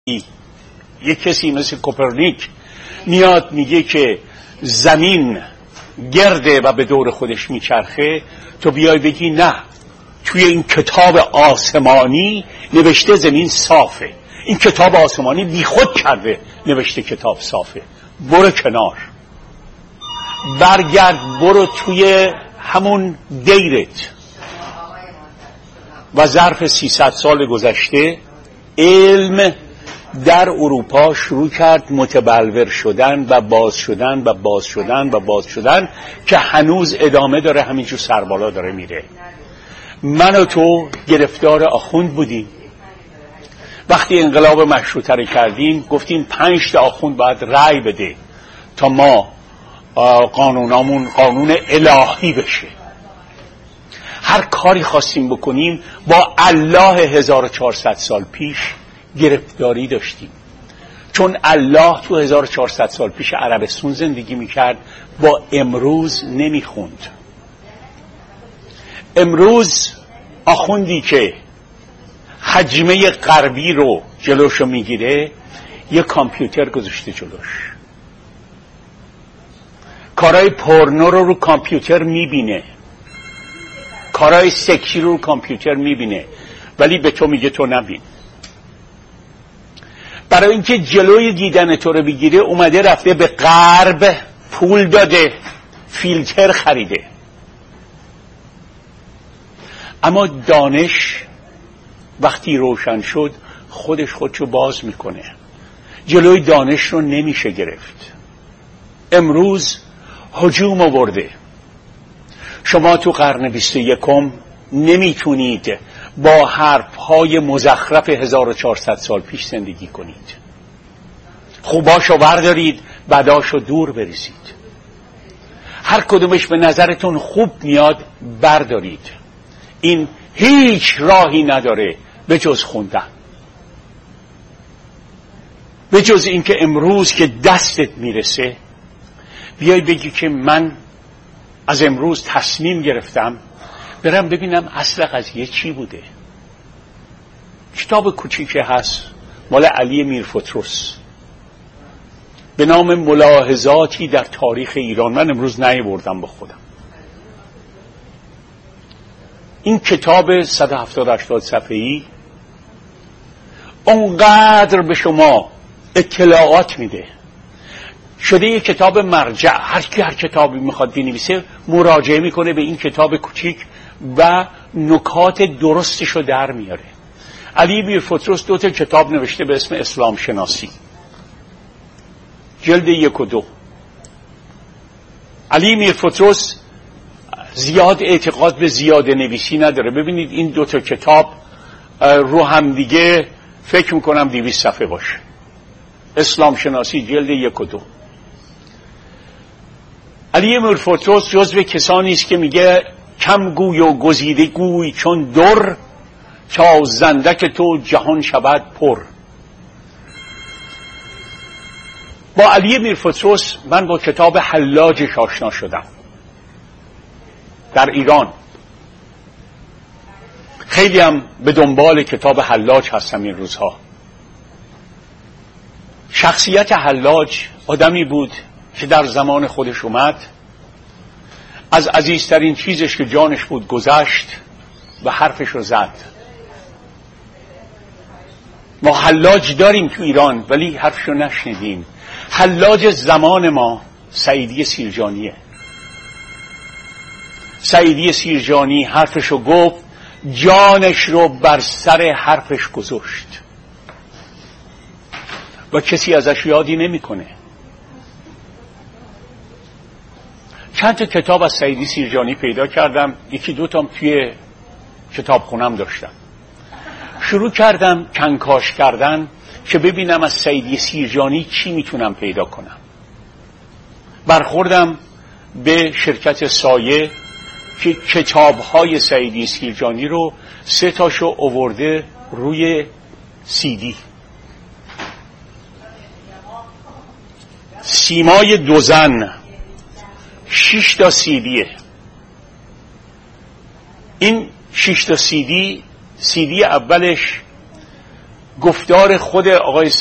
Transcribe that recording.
یک کسی مثل کوپرنیک میاد میگه که زمین گرده و به دور خودش میچرخه، تو بیای بگی نه، توی این کتاب آسمانی نوشته زمین صافه، این کتاب آسمانی بی خود کرده نوشته کتاب صافه. برو کنار، برگرد، برو توی همون دیرت. و ظرف 300 سال گذشته علم در اروپا شروع کرد متبلور شدن و باز شدن و باز شدن و باز شدن که هنوز ادامه داره، همینجور سربالا داره میره. من و تو گرفتار آخوند بودیم. وقتی انقلاب مشروطه رو کردیم گفتیم 5 تا آخوند باید رأی بده تا ما قانونامون قانون الهی بشه. هر کاری خواستیم بکنیم با الله 1400 سال پیش گرفتاری داشتیم، چون الله تو 1400 سال پیش عربستان زندگی میکرد، با امروز نمیخوند. امروز آخوندی که حجمه غربی رو جلوشو میگیره یه کامپیوتر گذاشته جلوش، کارهای پورنو رو کامپیوتر میبینه، کارهای سکسی رو کامپیوتر میبینه، ولی به تو میگه تو نبین. برای اینکه جلوی دیدن تو رو بگیره اومده رفته به غرب پول داده، فیلتر خریده. اما دانش وقتی روشن شد خودشو باز میکنه. جلوی دانش رو نمیشه گرفت. امروز هجوم آورده. شما تو قرن 21 نمیتونید با حرفهای مزخرف 1400 سال پیش زندگی کنید. خوباشو بردارید، بداشو دور بریزید. هر کدومش به نظرتون خوب میاد بردارید. این هیچ راهی نداره به جز خوندن، به جز اینکه امروز که دستت میرسه بیای بگی که من از امروز تصمیم گرفتم برم ببینم اصل قضیه چی بوده. کتاب کوچیکی هست مال علی میرفتروس به نام ملاحظاتی در تاریخ ایران. من امروز نیاوردم با خودم. این کتاب 170-80 صفحه‌ای اونقدر به شما اطلاعات میده، شده یک کتاب مرجع. هر کتابی میخواد بنویسه مراجعه میکنه به این کتاب کوچیک و نکات درستشو در میاره. علی میرفتروس 2 کتاب نوشته به اسم اسلام شناسی، جلد 1 و 2. علی میرفتروس زیاد اعتقاد به زیاده نویسی نداره. ببینید این 2 کتاب رو هم دیگه فکر میکنم 200 صفحه باشه. اسلام شناسی جلد 1 و 2. علی میرفتروس جزو کسانی است که میگه کم گوی و گزیده گوی چون در، تا زندک تو جهان شود پر. با علی میرفتروس من با کتاب حلاجش آشنا شدم در ایران. خیلی هم به دنبال کتاب حلاج هستم این روزها. شخصیت حلاج آدمی بود که در زمان خودش اومد، از عزیزترین چیزش که جانش بود گذشت و حرفش رو زد. ما حلاج داریم تو ایران ولی حرفش رو نشنیدیم. حلاج زمان ما سعیدی سیرجانیه. سعیدی سیرجانی حرفش رو گفت، جانش رو بر سر حرفش گذاشت و کسی ازش یادی نمیکنه. چند تا کتاب از سعیدی سیرجانی پیدا کردم، 1-2 تام توی کتابخونم داشتم. شروع کردم کنکاش کردن که ببینم از سعیدی سیرجانی چی میتونم پیدا کنم. برخوردم به شرکت سایه که کتاب‌های سعیدی سیرجانی رو 3 تاشو آورده روی CD. سیمای 2 زن 6 تا CDه. این 6 تا CD اولش گفتار خود آقای